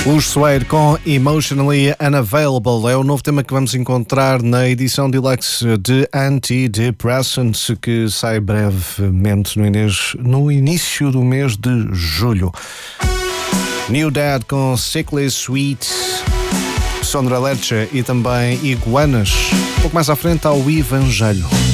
Os Suede com Emotionally Unavailable é o novo tema que vamos encontrar na edição deluxe de Antidepressants, que sai brevemente no início do mês de julho. New Dad com Sickly Sweet, Sondra Lerche e também Iguanas. Um pouco mais à frente ao Evangelho.